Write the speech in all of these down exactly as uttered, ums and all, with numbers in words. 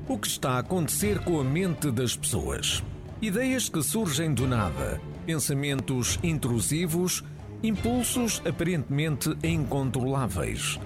O que está a acontecer com a mente das pessoas? Ideias que surgem do nada, pensamentos intrusivos, impulsos aparentemente incontroláveis.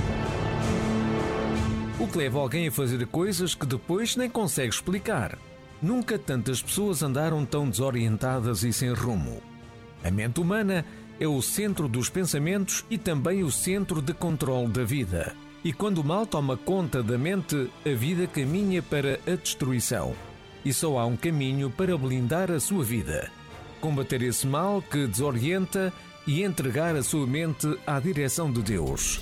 O que leva alguém a fazer coisas que depois nem consegue explicar. Nunca tantas pessoas andaram tão desorientadas e sem rumo. A mente humana é o centro dos pensamentos e também o centro de controle da vida. E quando o mal toma conta da mente, a vida caminha para a destruição. E só há um caminho para blindar a sua vida: combater esse mal que desorienta e entregar a sua mente à direção de Deus.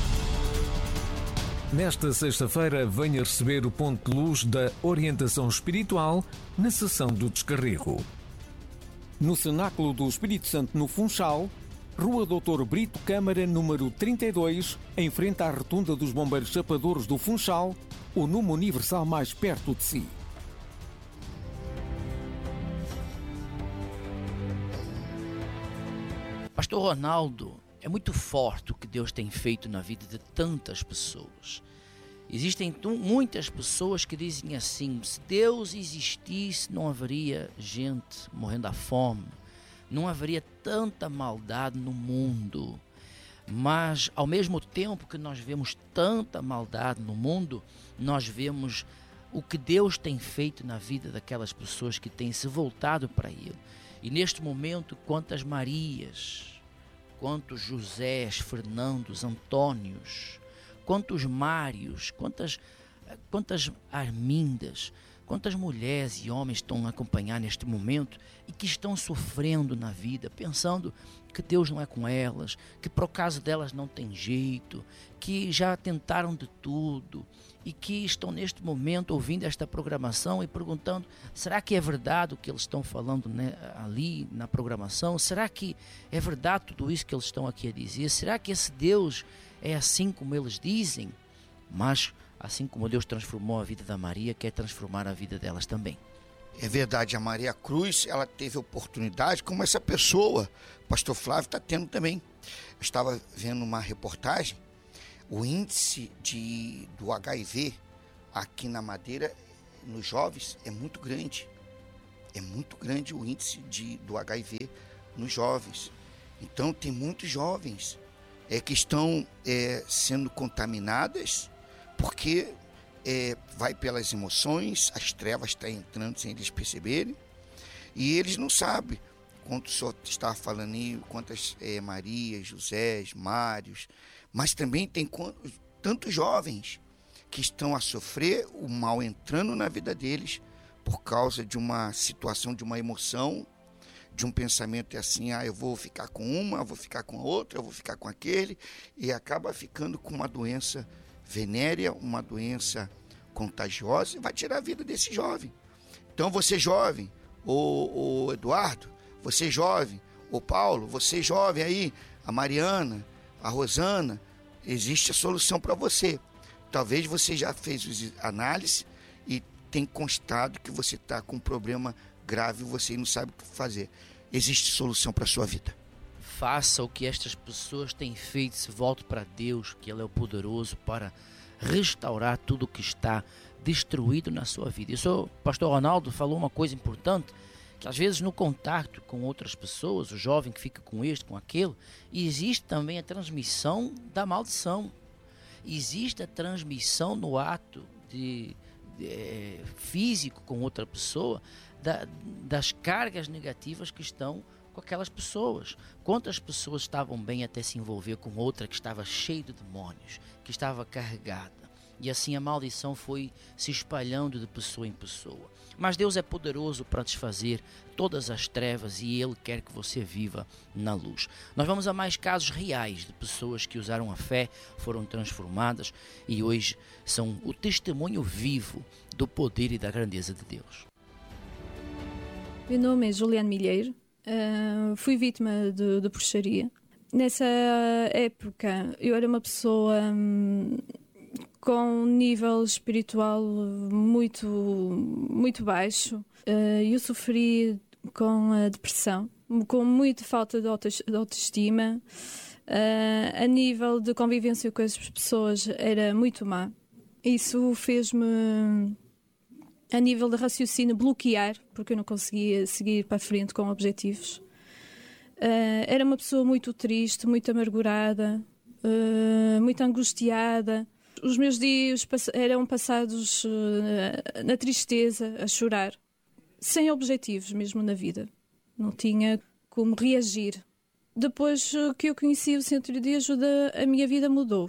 Nesta sexta-feira, venha receber o ponto de luz da orientação espiritual na sessão do descarrego. No Cenáculo do Espírito Santo, no Funchal, Rua doutor Brito Câmara, número trinta e dois, em frente à Rotunda dos Bombeiros Chapadores do Funchal, o número universal mais perto de si. Pastor Ronaldo, é muito forte o que Deus tem feito na vida de tantas pessoas. Existem muitas pessoas que dizem assim: se Deus existisse, não haveria gente morrendo à fome, não haveria tanta maldade no mundo. Mas ao mesmo tempo que nós vemos tanta maldade no mundo, nós vemos o que Deus tem feito na vida daquelas pessoas que têm se voltado para Ele. E neste momento, quantas Marias, quantos Josés, Fernandos, Antônios, quantos Mários, quantas, quantas Armindas, quantas mulheres e homens estão a acompanhar neste momento e que estão sofrendo na vida, pensando que Deus não é com elas, que por causa delas não tem jeito, que já tentaram de tudo e que estão neste momento ouvindo esta programação e perguntando: será que é verdade o que eles estão falando, né, ali na programação? Será que é verdade tudo isso que eles estão aqui a dizer? Será que esse Deus é assim como eles dizem? Mas assim como Deus transformou a vida da Maria, quer transformar a vida delas também. É verdade, a Maria Cruz, ela teve oportunidade, como essa pessoa, o pastor Flávio, está tendo também. Eu estava vendo uma reportagem, o índice de, do H I V aqui na Madeira, nos jovens, é muito grande. É muito grande o índice de, do H I V nos jovens. Então, tem muitos jovens é, que estão é, sendo contaminadas, porque é, vai pelas emoções, as trevas estão entrando sem eles perceberem, e eles não sabem. Quanto o senhor estava falando aí, quantas é, Marias, Josés, Mários, mas também tem quantos, tantos jovens que estão a sofrer o mal entrando na vida deles por causa de uma situação, de uma emoção, de um pensamento assim: ah, eu vou ficar com uma, eu vou ficar com a outra, eu vou ficar com aquele, e acaba ficando com uma doença venérea, uma doença contagiosa, e vai tirar a vida desse jovem. Então você jovem, o, o Eduardo, você jovem, o Paulo, você jovem aí, a Mariana, a Rosana, existe a solução para você. Talvez você já fez análise e tem constado que você está com um problema grave e você não sabe o que fazer. Existe solução para a sua vida. Faça o que estas pessoas têm feito, se volte para Deus, que Ele é o poderoso para restaurar tudo o que está destruído na sua vida. E o pastor Ronaldo falou uma coisa importante, que às vezes no contato com outras pessoas, o jovem que fica com este, com aquele, existe também a transmissão da maldição. Existe a transmissão no ato de, de, é, físico com outra pessoa, da, das cargas negativas que estão com aquelas pessoas. Quantas pessoas estavam bem até se envolver com outra que estava cheia de demónios, que estava carregada, e assim a maldição foi se espalhando de pessoa em pessoa. Mas Deus é poderoso para desfazer todas as trevas e Ele quer que você viva na luz. Nós vamos a mais casos reais de pessoas que usaram a fé, foram transformadas e hoje são o testemunho vivo do poder e da grandeza de Deus. Meu nome é Juliane Milheiro. Uh, fui vítima de, de bruxaria. Nessa época eu era uma pessoa hum, com um nível espiritual muito, muito baixo. Uh, eu sofri com a depressão, com muita falta de autoestima. Uh, a nível de convivência com as pessoas era muito má. Isso fez-me A nível de raciocínio, bloquear, porque eu não conseguia seguir para a frente com objetivos. Uh, era uma pessoa muito triste, muito amargurada, uh, muito angustiada. Os meus dias pass- eram passados uh, na tristeza, a chorar, sem objetivos mesmo na vida. Não tinha como reagir. Depois que eu conheci o Centro de Ajuda, a minha vida mudou.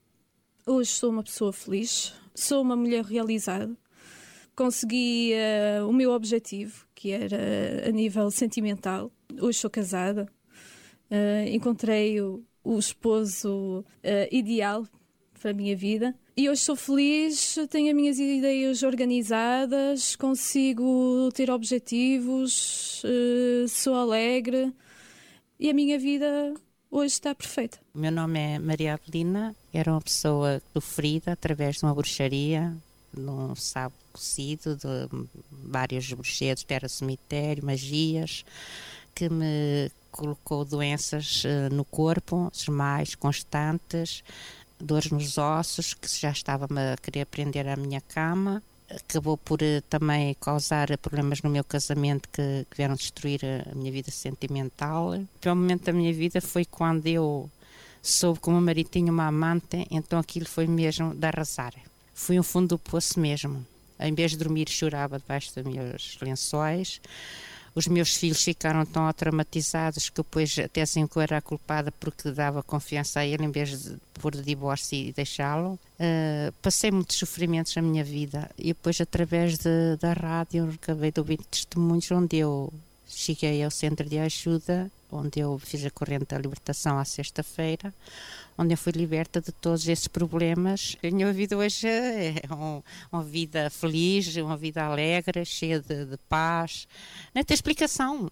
Hoje sou uma pessoa feliz, sou uma mulher realizada. Consegui uh, o meu objetivo, que era uh, a nível sentimental. Hoje sou casada, uh, encontrei o, o esposo uh, ideal para a minha vida. E hoje sou feliz, tenho as minhas ideias organizadas, consigo ter objetivos, uh, sou alegre e a minha vida hoje está perfeita. O meu nome é Maria Adelina, era uma pessoa sofrida através de uma bruxaria, de um sapo cozido, de vários bruxedos, terra cemitério, magias, que me colocou doenças uh, no corpo, mais constantes, dores nos ossos, que já estava-me a querer prender à minha cama. Acabou por uh, também causar problemas no meu casamento que, que vieram destruir a, a minha vida sentimental. O pior momento da minha vida foi quando eu soube que o meu marido tinha uma amante, então aquilo foi mesmo de arrasar. Fui um fundo do poço mesmo. Em vez de dormir, chorava debaixo dos meus lençóis. Os meus filhos ficaram tão traumatizados que depois até assim que eu era a culpada porque dava confiança a ele em vez de pôr de divórcio e deixá-lo. Uh, passei muitos sofrimentos na minha vida e depois através de, da rádio acabei de ouvir testemunhos onde eu cheguei ao Centro de Ajuda, onde eu fiz a corrente da libertação à sexta-feira, onde eu fui liberta de todos esses problemas. A minha vida hoje é um, uma vida feliz, uma vida alegre, cheia de, de paz. Não tem explicação.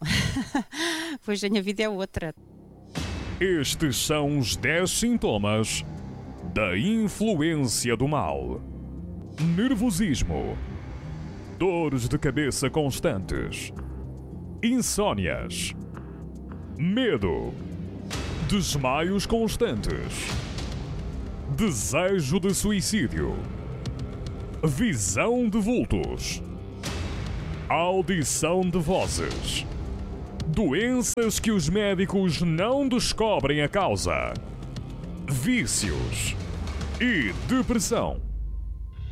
Pois a minha vida é outra. Estes são os dez sintomas da influência do mal. Nervosismo, dores de cabeça constantes, insônias, medo, desmaios constantes, desejo de suicídio, visão de vultos, audição de vozes, doenças que os médicos não descobrem a causa, vícios e depressão.